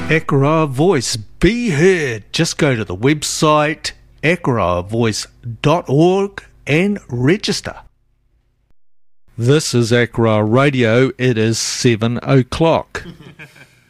Akara Voice, be heard. Just go to the website akaravoice.org and register. This is Akara Radio. It is 7 o'clock.